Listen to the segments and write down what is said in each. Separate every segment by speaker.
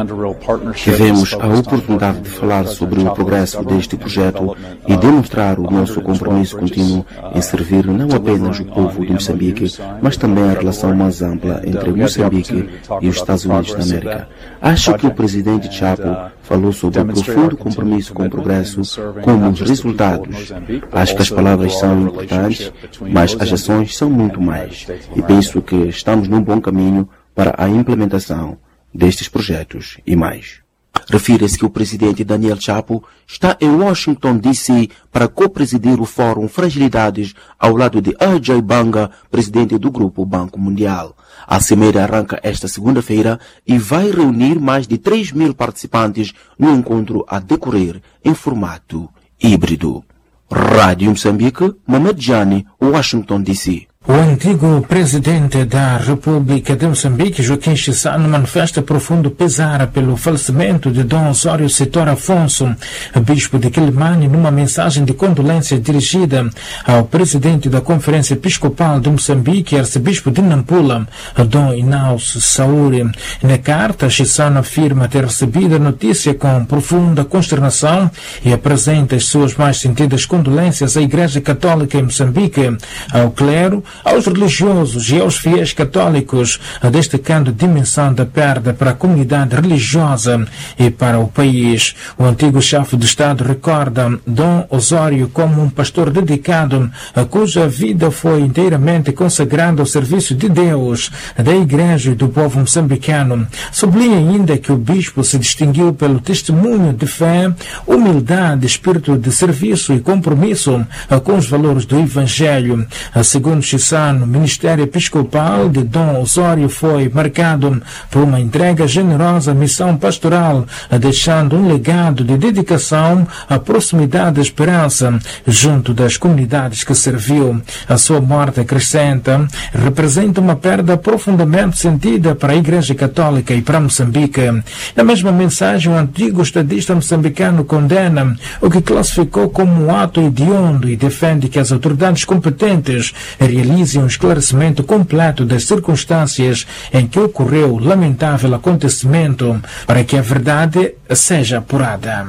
Speaker 1: Tivemos a oportunidade de falar sobre o progresso deste projeto e demonstrar o nosso compromisso contínuo em servir não apenas o povo de Moçambique, mas também a relação mais ampla entre Moçambique e os Estados Unidos da América. Acho que o presidente Chapo falou sobre o profundo compromisso com o progresso, como os resultados. Acho que as palavras são importantes, mas as ações são muito mais. E penso que estamos num bom caminho para a implementação destes projetos e mais. Refere-se que o presidente Daniel Chapo está em Washington, D.C. para co-presidir o Fórum Fragilidades ao lado de Ajay Banga, presidente do Grupo Banco Mundial. A cimeira arranca esta segunda-feira e vai reunir mais de 3.000 participantes no encontro a decorrer em formato híbrido. Rádio Moçambique, Mohamed Jani, Washington, D.C.
Speaker 2: O antigo presidente da República de Moçambique, Joaquim Chissano, manifesta profundo pesar pelo falecimento de Dom Osório Setor Afonso, bispo de Quilimane, numa mensagem de condolência dirigida ao presidente da Conferência Episcopal de Moçambique, arcebispo de Nampula, Dom Inaus Saúri. Na carta, Chissano afirma ter recebido a notícia com profunda consternação e apresenta as suas mais sentidas condolências à Igreja Católica em Moçambique, ao clero, aos religiosos e aos fiéis católicos, destacando a dimensão da perda para a comunidade religiosa e para o país. O antigo chefe de Estado recorda Dom Osório como um pastor dedicado, cuja vida foi inteiramente consagrada ao serviço de Deus, da Igreja e do povo moçambicano. Sublinha ainda que o bispo se distinguiu pelo testemunho de fé, humildade, espírito de serviço e compromisso com os valores do Evangelho. Segundo o ministério episcopal de Dom Osório foi marcado por uma entrega generosa à missão pastoral, deixando um legado de dedicação à proximidade da esperança junto das comunidades que serviu. A sua morte, acrescenta, representa uma perda profundamente sentida para a Igreja Católica e para Moçambique. Na mesma mensagem, o antigo estadista moçambicano condena o que classificou como um ato hediondo e defende que as autoridades competentes realizem um esclarecimento completo das circunstâncias em que ocorreu o lamentável acontecimento para que a verdade seja apurada.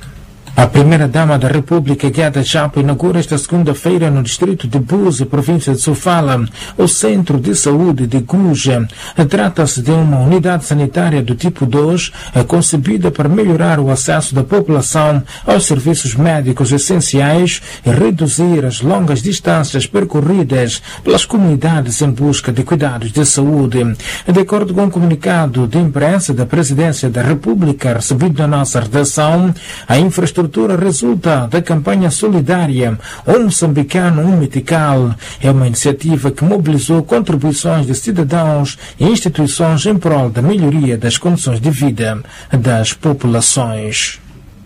Speaker 2: A primeira-dama da República, Gueda Chapo, inaugura esta segunda-feira no distrito de Buzi, província de Sofala, o Centro de Saúde de Guja. Trata-se de uma unidade sanitária do tipo 2, concebida para melhorar o acesso da população aos serviços médicos essenciais e reduzir as longas distâncias percorridas pelas comunidades em busca de cuidados de saúde. De acordo com um comunicado de imprensa da Presidência da República recebido na nossa redação, a infraestrutura resulta da campanha solidária Um Moçambicano, Um Metical. É uma iniciativa que mobilizou contribuições de cidadãos e instituições em prol da melhoria das condições de vida das populações.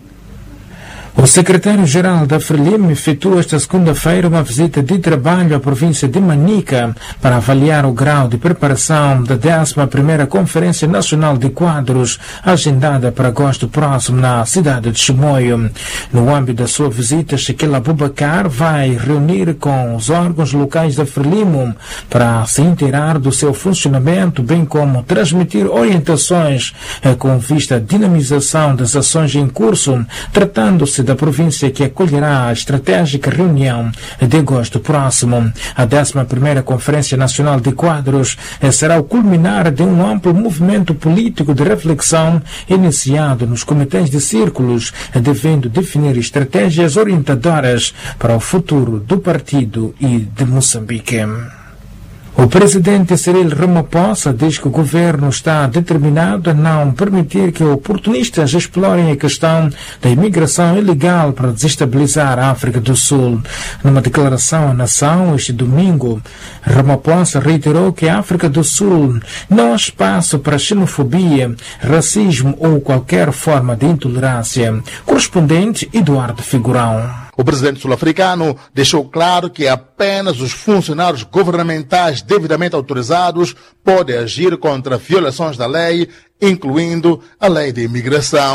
Speaker 2: O secretário-geral da Frelimo efetuou esta segunda-feira uma visita de trabalho à província de Manica para avaliar o grau de preparação da 11ª Conferência Nacional de Quadros, agendada para agosto próximo na cidade de Chimoio. No âmbito da sua visita, Shekel Abubakar vai reunir com os órgãos locais da Frelimo para se inteirar do seu funcionamento, bem como transmitir orientações com vista à dinamização das ações em curso, tratando-se da província que acolherá a estratégica reunião de agosto próximo. A 11ª Conferência Nacional de Quadros será o culminar de um amplo movimento político de reflexão iniciado nos comitês de círculos, devendo definir estratégias orientadoras para o futuro do partido e de Moçambique. O presidente Cyril Ramaphosa diz que o governo está determinado a não permitir que oportunistas explorem a questão da imigração ilegal para desestabilizar a África do Sul. Numa declaração à nação este domingo, Ramaphosa reiterou que a África do Sul não há espaço para xenofobia, racismo ou qualquer forma de intolerância. Correspondente Eduardo Figurão.
Speaker 3: O presidente sul-africano deixou claro que apenas os funcionários governamentais devidamente autorizados podem agir contra violações da lei, incluindo a lei de imigração.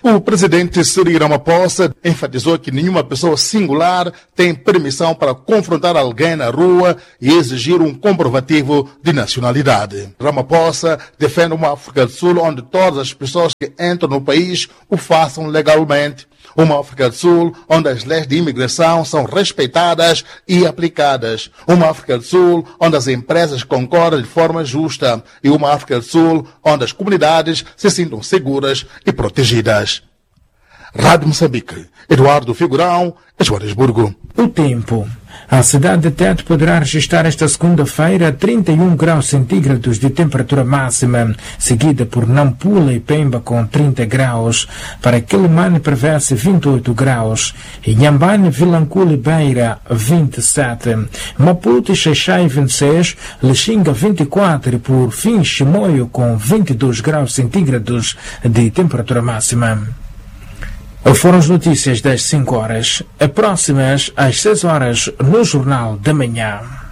Speaker 3: O presidente Cyril Ramaphosa enfatizou que nenhuma pessoa singular tem permissão para confrontar alguém na rua e exigir um comprovativo de nacionalidade. Ramaphosa defende uma África do Sul onde todas as pessoas que entram no país o façam legalmente. Uma África do Sul onde as leis de imigração são respeitadas e aplicadas. Uma África do Sul onde as empresas concorrem de forma justa. E uma África do Sul onde as comunidades se sintam seguras e protegidas. Rádio Moçambique, Eduardo Figurão, Joanesburgo.
Speaker 2: O tempo. A cidade de Tete poderá registrar esta segunda-feira 31 graus centígrados de temperatura máxima, seguida por Nampula e Pemba com 30 graus. Para Quelimane prevê-se 28 graus. Inhambane, Vilanculo e Beira, 27. Maputo e Xaixai, 26. Lixinga, 24. E por fim, Chimoio com 22 graus centígrados de temperatura máxima. Foram as notícias das 5 horas. Próximas às 6 horas no Jornal da Manhã.